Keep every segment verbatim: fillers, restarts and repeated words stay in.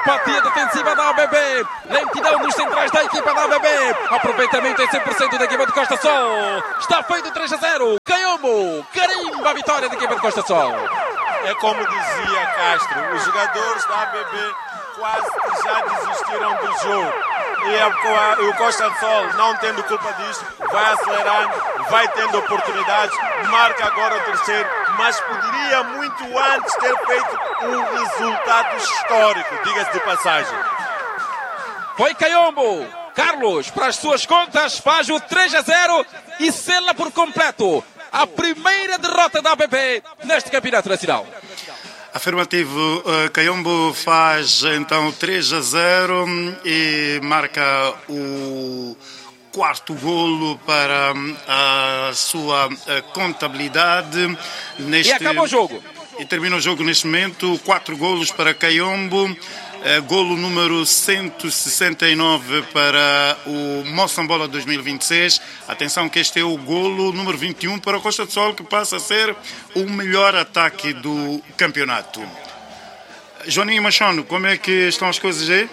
apatia defensiva da A B B. Lentidão dos centrais da equipa da A B B. Aproveitamento em cem por cento da equipa de Costa Sol. Está feito três a zero. Caiombo carimba a vitória da equipa de Costa Sol. É como dizia Castro, os jogadores da A B B quase que já desistiram do jogo. E, a, e o Costa Sol, não tendo culpa disso, vai acelerando, vai tendo oportunidades, marca agora o terceiro, mas poderia muito antes ter feito um resultado histórico, diga-se de passagem. Foi Caiombo. Carlos, para as suas contas, faz o três a zero e sela por completo a primeira derrota da A B B neste campeonato nacional. Afirmativo, uh, Caiombo faz então três a zero e marca o quarto golo para a sua uh, contabilidade. Neste... E acaba o jogo. E termina o jogo neste momento, quatro golos para Caiombo, uh, golo número cento e sessenta e nove para o Moçambola dois mil e vinte e seis. Atenção que este é o golo número vinte e um para o Costa do Sol, que passa a ser o melhor ataque do campeonato. Joaninho Machado, como é que estão as coisas aí?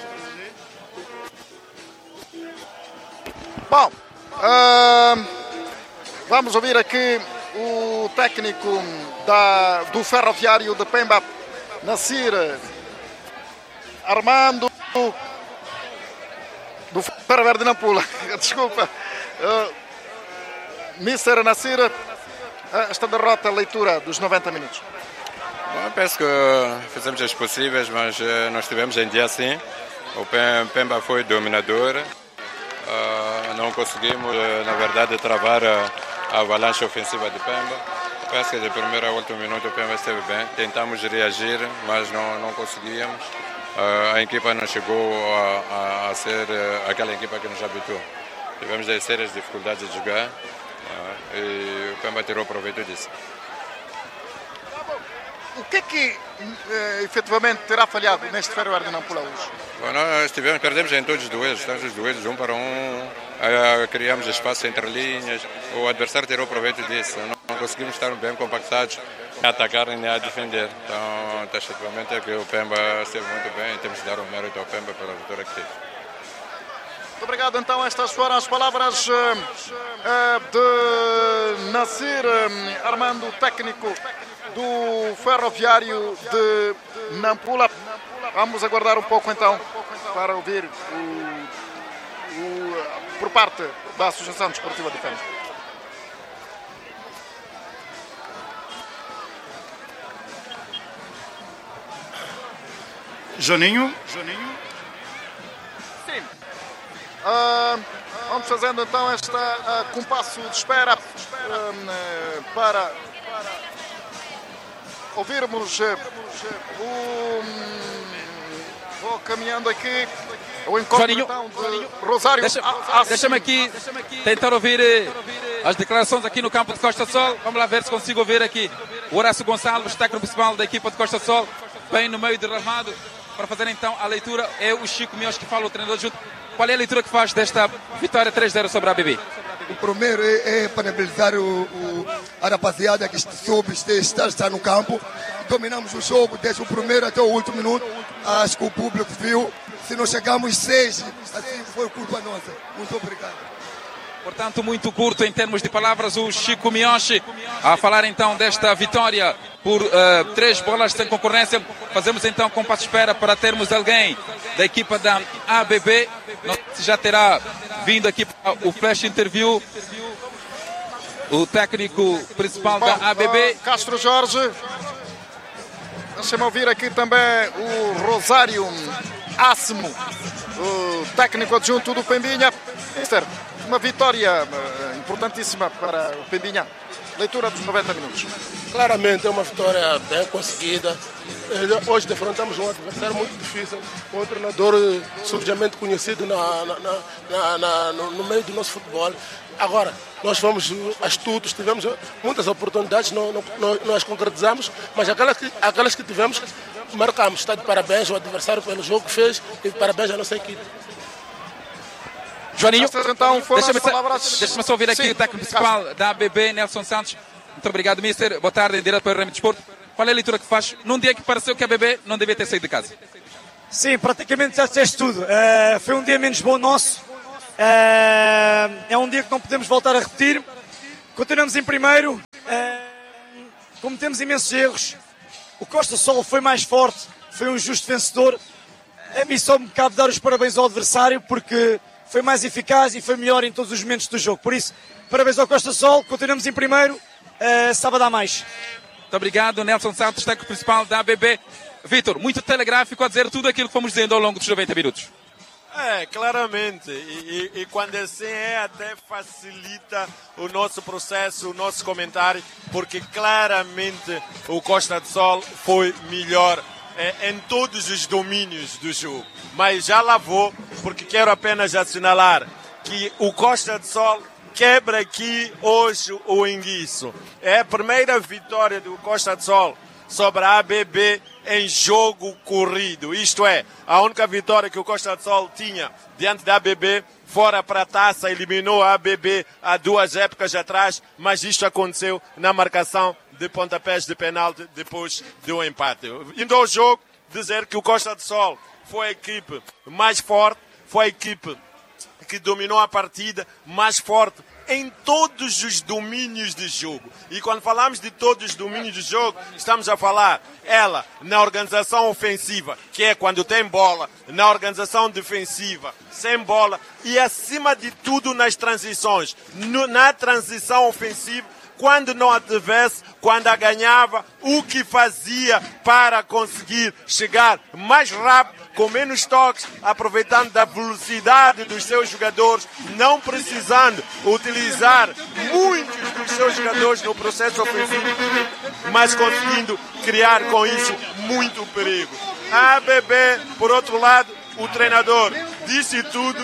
Bom, uh, vamos ouvir aqui o técnico da, do Ferroviário de Pemba, Nassir Armando, do Ferroviário de Nampula. Desculpa. Uh, mister Nassir, esta derrota, a leitura dos noventa minutos. Bom, penso que fizemos as possíveis, mas uh, nós tivemos em dia sim. O Pemba foi dominador. Uh, não conseguimos, uh, na verdade, travar a, a avalanche ofensiva de Pemba. Penso que de primeiro a último minuto o Pemba esteve bem. Tentamos reagir, mas não, não conseguíamos. Uh, a equipa não chegou a, a, a ser uh, aquela equipa que nos habitou. Tivemos aí sérias dificuldades de jogar uh, e o Pemba tirou proveito disso. O que é que uh, efetivamente terá falhado neste Ferroviário de Nampula hoje? Bom, nós tivemos, perdemos em todos os duelos, estamos os duelos um para um, uh, criamos espaço entre linhas, o adversário tirou proveito disso, não, não conseguimos estar bem compactados a atacar nem a defender. Então, taxativamente é que o Pemba esteve muito bem e temos de dar o mérito ao Pemba pela vitória que teve. Muito obrigado. Então, estas foram as palavras uh, uh, de Nassir uh, Armando, técnico do Ferroviário de Nampula. Vamos aguardar um pouco então para ouvir o, o, por parte da Associação Desportiva de Pemba. Joninho? Joninho? Sim. Uh, vamos fazendo então este uh, compasso de espera uh, para ouvirmos uh, o... Vou caminhando aqui o encontro então, de Rosário. Deixa, Deixa-me aqui tentar ouvir as declarações aqui no campo de Costa Sol. Vamos lá ver se consigo ouvir aqui o Horácio Gonçalves, técnico principal da equipa de Costa Sol, bem no meio do ramado, para fazer então a leitura. É o Chico Mios que fala, o treinador junto. Qual é a leitura que faz desta vitória três a zero sobre a A B B? O primeiro é, é parabenizar o, o, a rapaziada que soube estar, estar no campo. Dominamos o jogo desde o primeiro até o último minuto. Acho que o público viu. Se não chegamos seis, assim foi culpa nossa. Muito obrigado. Portanto, muito curto em termos de palavras, o Chico Miyoshi a falar então desta vitória por uh, três bolas sem concorrência. Fazemos então compasso de espera para termos alguém da equipa da A B B. Não sei se já terá vindo aqui para o flash interview o técnico principal Bom, da A B B. Uh, Castro Jorge. Deixa-me ouvir aqui também o Rosário Assimo, o técnico adjunto do Pembinha. Mister, uma vitória uh, importantíssima para o Pembinha. Leitura dos noventa minutos. Claramente é uma vitória bem conseguida. Hoje defrontamos um adversário muito difícil, um treinador subjamente conhecido na, na, na, na, no, no meio do nosso futebol. Agora, nós fomos astutos, tivemos muitas oportunidades, não, não, não, não as concretizamos, mas aquelas que, aquelas que tivemos, marcamos. Está de parabéns ao adversário pelo jogo que fez e parabéns à nossa equipe. Joaninho, então, deixa-me palavras... deixa só ouvir aqui Sim, o técnico principal caso. da A B B, Nelson Santos. Muito obrigado, mister. Boa tarde, em direto para o R M Desporto. Qual é a leitura que faz num dia que pareceu que a A B B não devia ter saído de casa? Sim, praticamente já disseste tudo. Uh, foi um dia menos bom nosso. Uh, é um dia que não podemos voltar a repetir. Continuamos em primeiro. Uh, cometemos imensos erros. O Costa Sol foi mais forte. Foi um justo vencedor. A mim só me cabe dar os parabéns ao adversário porque foi mais eficaz e foi melhor em todos os momentos do jogo. Por isso, parabéns ao Costa Sol. Continuamos em primeiro. Uh, sábado há mais. Muito obrigado, Nelson Santos, técnico principal da A B B. Vítor, muito telegráfico a dizer tudo aquilo que fomos dizendo ao longo dos noventa minutos. É, claramente. E, e, e quando assim é, até facilita o nosso processo, o nosso comentário, porque claramente o Costa do Sol foi melhor é, em todos os domínios do jogo. Mas já lá vou, porque quero apenas assinalar que o Costa do Sol quebra aqui hoje o enguiço. É a primeira vitória do Costa do Sol sobre a A B B em jogo corrido. Isto é, a única vitória que o Costa do Sol tinha diante da A B B, fora para a taça, eliminou a A B B há duas épocas atrás, mas isto aconteceu na marcação de pontapés de penalti depois do empate. Indo ao jogo, dizer que o Costa do Sol foi a equipe mais forte, foi a equipe que dominou a partida, mais forte em todos os domínios de jogo. E quando falamos de todos os domínios de jogo, estamos a falar ela na organização ofensiva, que é quando tem bola, na organização defensiva, sem bola, e acima de tudo nas transições. No, na transição ofensiva, quando não a tivesse, quando a ganhava, o que fazia para conseguir chegar mais rápido, com menos toques, aproveitando da velocidade dos seus jogadores, não precisando utilizar muitos dos seus jogadores no processo ofensivo, mas conseguindo criar com isso muito perigo. A A B B, por outro lado, o treinador disse tudo,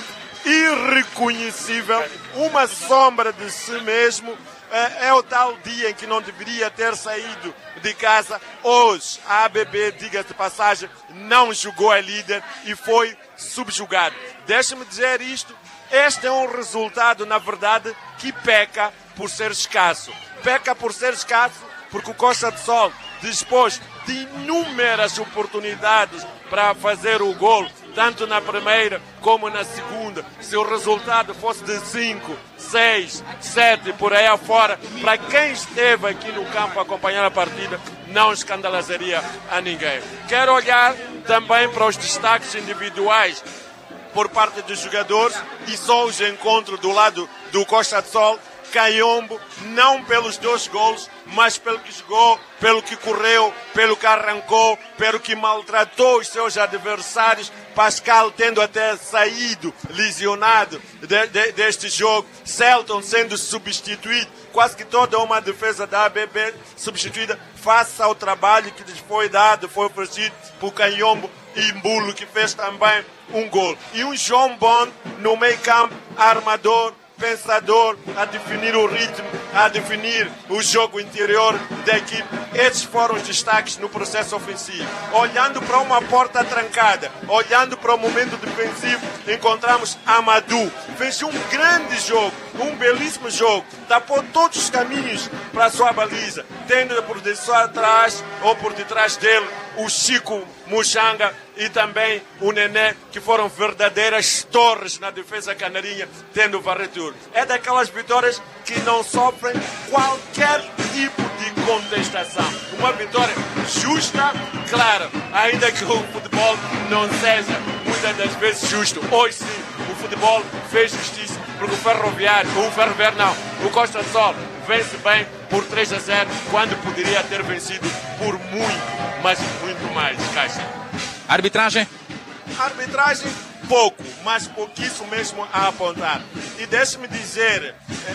irreconhecível, uma sombra de si mesmo. É, é o tal dia em que não deveria ter saído de casa. Hoje, a A B B, diga-se de passagem, não jogou a líder e foi subjugado. Deixe-me dizer isto, este é um resultado, na verdade, que peca por ser escasso. Peca por ser escasso porque o Costa do Sol dispôs de inúmeras oportunidades para fazer o golo, tanto na primeira como na segunda. Se o resultado fosse de cinco, seis, sete, por aí afora, para quem esteve aqui no campo a acompanhar a partida, não escandalizaria a ninguém. Quero olhar também para os destaques individuais por parte dos jogadores e só os encontro do lado do Costa do Sol. Kayombo, não pelos dois gols, mas pelo que jogou, pelo que correu, pelo que arrancou, pelo que maltratou os seus adversários. Pascal tendo até saído lesionado de, de, deste jogo, Celton sendo substituído, quase que toda uma defesa da A B B substituída, face ao trabalho que lhes foi dado, foi oferecido por Kayombo e Mbulo, que fez também um gol. E um João Bond no meio campo, armador, pensador, a definir o ritmo, a definir o jogo interior da equipe. Esses foram os destaques no processo ofensivo. Olhando para uma porta trancada, olhando para o momento defensivo, encontramos Amadou. Fez um grande jogo, um belíssimo jogo. Tapou todos os caminhos para a sua baliza, tendo por detrás ou por detrás dele o Chico Muxanga e também o Nené, que foram verdadeiras torres na defesa canarinha, tendo varretura. É daquelas vitórias que não sofrem qualquer tipo de contestação. Uma vitória justa, claro, ainda que o futebol não seja muitas das vezes justo. Hoje sim, o futebol fez justiça, porque o Ferroviário, o Ferroviário não, o Costa do Sol vence bem por três a zero, quando poderia ter vencido por muito, mas muito mais. Caixa. Arbitragem? Arbitragem, pouco, mas pouquíssimo mesmo a apontar. E deixe-me dizer,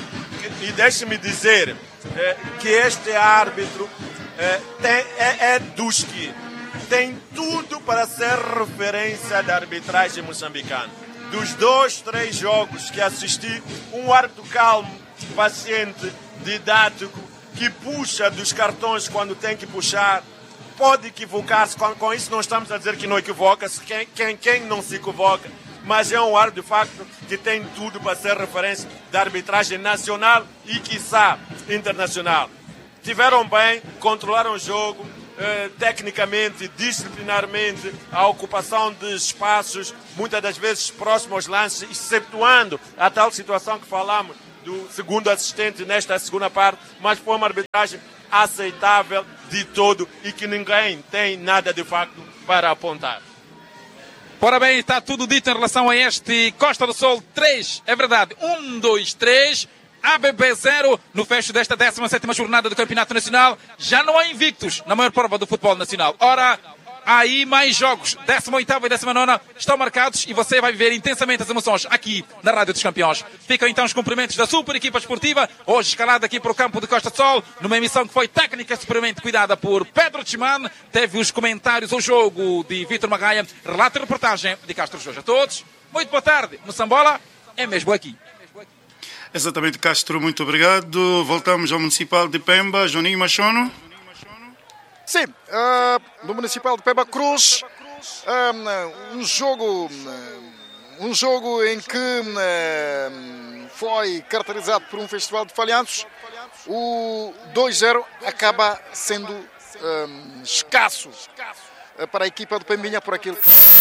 e deixe-me dizer é, que este árbitro é, tem, é, é dos que tem tudo para ser referência da arbitragem moçambicana. Dos dois, três jogos que assisti, um árbitro calmo, paciente, didático, que puxa dos cartões quando tem que puxar. Pode equivocar-se, com isso não estamos a dizer que não equivoca-se, quem, quem, quem não se equivoca, mas é um árbitro de facto que tem tudo para ser referência da arbitragem nacional e, quiçá, internacional. Tiveram bem, controlaram o jogo, eh, tecnicamente, disciplinarmente, a ocupação de espaços, muitas das vezes próximos aos lances, excetuando a tal situação que falamos do segundo assistente nesta segunda parte, mas foi uma arbitragem aceitável de todo e que ninguém tem nada de facto para apontar. Ora bem, está tudo dito em relação a este Costa do Sol três, é verdade, um, dois, três, A B B zero, no fecho desta décima sétima jornada do Campeonato Nacional. Já não há invictos na maior prova do futebol nacional. Ora, há aí mais jogos, décima oitava e décima nona estão marcados e você vai viver intensamente as emoções aqui na Rádio dos Campeões. Ficam então os cumprimentos da super equipa esportiva, hoje escalada aqui para o campo de Costa do Sol, numa emissão que foi técnica e superiormente cuidada por Pedro Chiman. Teve os comentários ao jogo de Vítor Magaia, relato e reportagem de Castro Jorge. A todos, muito boa tarde. Moçambola é mesmo aqui. Exatamente, Castro, muito obrigado. Voltamos ao Municipal de Pemba. Joninho Machono. Sim, uh, no Municipal de Pemba Cruz, um, um jogo um jogo em que uh, foi caracterizado por um festival de falhanços. O dois zero acaba sendo um, escasso para a equipa do Pembinha por aquilo que